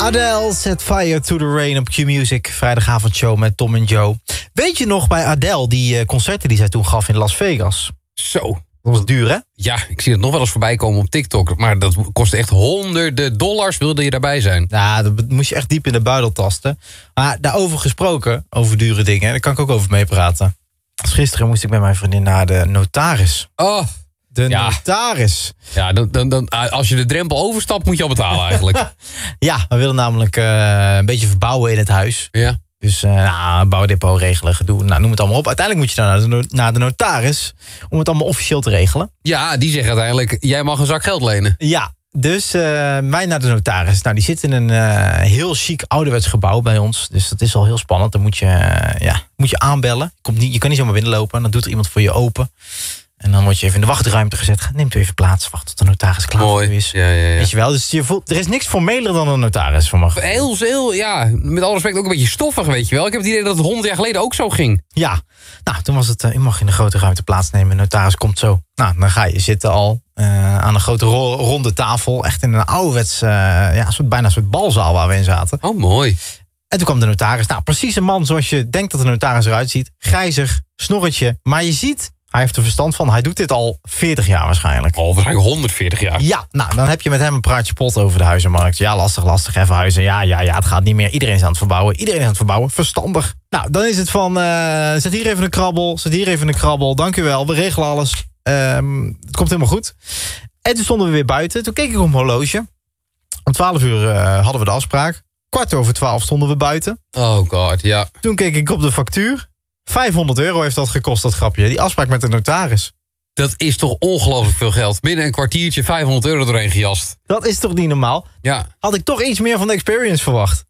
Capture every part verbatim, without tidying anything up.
Adele, Set Fire to the Rain op Q-Music. Vrijdagavondshow met Tom en Joe. Weet je nog bij Adele, die uh, concerten die zij toen gaf in Las Vegas? Zo. Dat was duur, hè? Ja, ik zie het nog wel eens voorbij komen op TikTok. Maar dat kostte echt honderden dollars, wilde je daarbij zijn. Ja, dat moest je echt diep in de buidel tasten. Maar daarover gesproken, over dure dingen, daar kan ik ook over meepraten. Dus gisteren moest ik met mijn vriendin naar de notaris. Oh, De ja. notaris. Ja, dan, dan, dan, als je de drempel overstapt, moet je al betalen eigenlijk. Ja, we willen namelijk uh, een beetje verbouwen in het huis. Ja. Dus uh, nou, bouwdepot regelen, gedoe, nou, noem het allemaal op. Uiteindelijk moet je dan naar de, naar de notaris om het allemaal officieel te regelen. Ja, die zeggen uiteindelijk, jij mag een zak geld lenen. Ja, dus uh, wij naar de notaris. Nou, die zit in een uh, heel chic ouderwets gebouw bij ons. Dus dat is al heel spannend. Dan moet je, uh, ja, moet je aanbellen. Je, komt niet, je kan niet zomaar binnenlopen. Dan doet er iemand voor je open. En dan word je even in de wachtruimte gezet. Neemt u even plaats. Wacht tot de notaris klaar voor u is. Ja, ja, ja. Weet je wel, dus je voelt, er is niks formeler dan een notaris voor me. Heel, heel, ja, met alle respect ook een beetje stoffig, weet je wel. Ik heb het idee dat het honderd jaar geleden ook zo ging. Ja, nou, toen was het, uh, u mag in de grote ruimte plaatsnemen. De notaris komt zo. Nou, dan ga je zitten al uh, aan een grote ro- ronde tafel. Echt in een ouderwets, uh, ja, soort, bijna een soort balzaal waar we in zaten. Oh, mooi. En toen kwam de notaris. Nou, precies een man zoals je denkt dat de notaris eruit ziet. Grijzig, snorretje. Maar je ziet, hij heeft er verstand van. Hij doet dit al veertig jaar waarschijnlijk. Al waarschijnlijk honderdveertig jaar. Ja, nou, dan heb je met hem een praatje pot over de huizenmarkt. Ja, lastig, lastig, even huizen. Ja, ja, ja, het gaat niet meer. Iedereen is aan het verbouwen. Iedereen is aan het verbouwen. Verstandig. Nou, dan is het van, uh, zet hier even een krabbel. Zet hier even een krabbel. Dank u wel. We regelen alles. Um, het komt helemaal goed. En toen stonden we weer buiten. Toen keek ik op mijn horloge. Om twaalf uur uh, hadden we de afspraak. Kwart over twaalf stonden we buiten. Oh god, ja. Toen keek ik op de factuur. vijfhonderd euro heeft dat gekost, dat grapje. Die afspraak met de notaris. Dat is toch ongelooflijk veel geld. Binnen een kwartiertje vijfhonderd euro doorheen gejast. Dat is toch niet normaal? Ja. Had ik toch iets meer van de experience verwacht.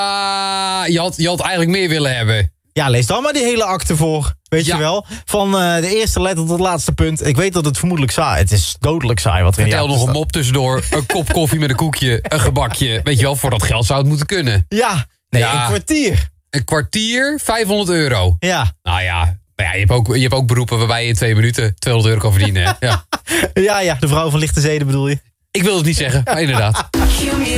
Ja, je had, je had eigenlijk meer willen hebben. Ja, lees dan maar die hele akte voor. Weet Ja. je wel? Van uh, de eerste letter tot het laatste punt. Ik weet dat het vermoedelijk saai is. Het is dodelijk saai wat er in die Vertel akte nog een staat. mop tussendoor. Een kop koffie met een koekje. Een gebakje. Weet je wel, voor dat geld zou het moeten kunnen. Ja, nee, Ja. een kwartier. Een kwartier, vijfhonderd euro. Ja. Nou ja, nou ja je, hebt ook, je hebt ook beroepen waarbij je in twee minuten tweehonderd euro kan verdienen. Hè? Ja. Ja, ja, de vrouw van lichte zeden bedoel je? Ik wil het niet zeggen, maar inderdaad.